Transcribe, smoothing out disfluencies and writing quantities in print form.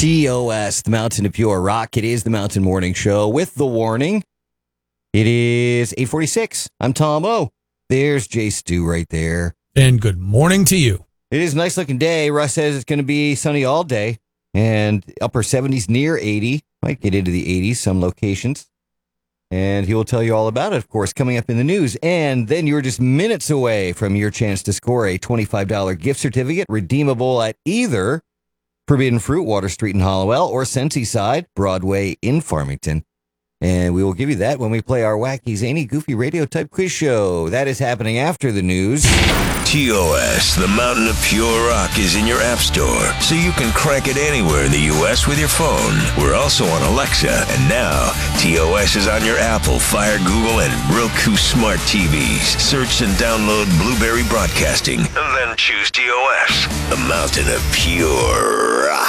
TOS, the Mountain of Pure Rock. It is the Mountain Morning Show with the warning. It is 8:46. I'm Tom O. There's Jay Stu right there. And good morning to you. It is a nice looking day. Russ says it's going to be sunny all day and upper 70s near 80. Might get into the 80s, some locations. And he will tell you all about it, of course, coming up in the news. And then you're just minutes away from your chance to score a $25 gift certificate redeemable at either Forbidden Fruit, Water Street in Hollowell, or Sensi Side, Broadway in Farmington. And we will give you that when we play our wacky, zany, goofy radio type quiz show. That is happening after the news. TOS, the Mountain of Pure Rock, is in your app store, so you can crank it anywhere in the U.S. with your phone. We're also on Alexa, and now TOS is on your Apple, Fire, Google, and Roku smart TVs. Search and download Blueberry Broadcasting, and then choose TOS, the Mountain of Pure